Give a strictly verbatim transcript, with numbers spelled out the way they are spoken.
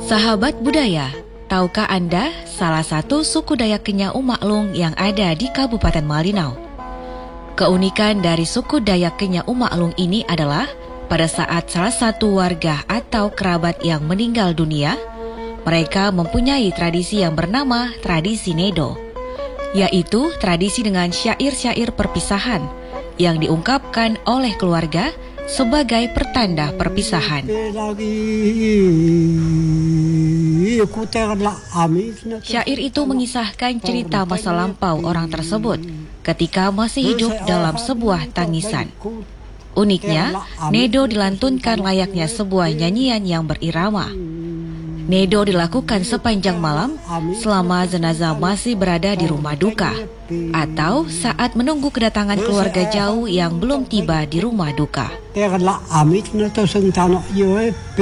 Sahabat budaya, tahukah Anda salah satu suku Dayak Kenya Umaklung yang ada di Kabupaten Malinau? Keunikan dari suku Dayak Kenya Umaklung ini adalah pada saat salah satu warga atau kerabat yang meninggal dunia, mereka mempunyai tradisi yang bernama tradisi Nedo, yaitu tradisi dengan syair-syair perpisahan yang diungkapkan oleh keluarga sebagai pertanda perpisahan. Syair itu mengisahkan cerita masa lampau orang tersebut ketika masih hidup dalam sebuah tangisan. Uniknya, Nedo dilantunkan layaknya sebuah nyanyian yang berirama. Nedo dilakukan sepanjang malam selama jenazah masih berada di rumah duka atau saat menunggu kedatangan keluarga jauh yang belum tiba di rumah duka.